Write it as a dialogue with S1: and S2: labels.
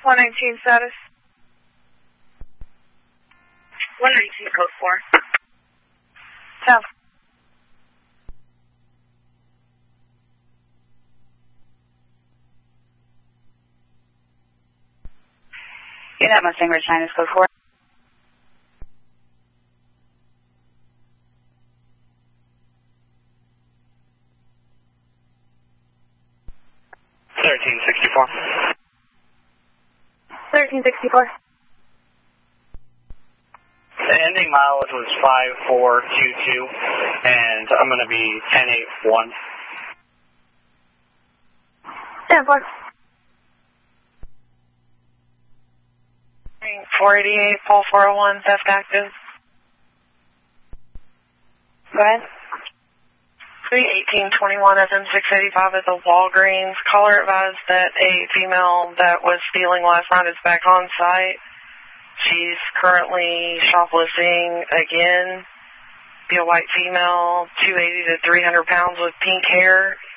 S1: 119 status.
S2: 119 code 4.
S1: South.
S2: Unit Mustang Ridge 9 is code 4.
S3: $1364.
S1: 1364.
S3: The ending mileage was 5422, and I'm going to be 1081.
S1: 10-4.
S4: 488, Pole 401, theft active.
S1: Go ahead.
S4: 1821 FM 685 at the Walgreens. Caller advised that a female that was stealing last night is back on site. She's currently shoplifting again. Be a white female, 280 to 300 pounds with pink hair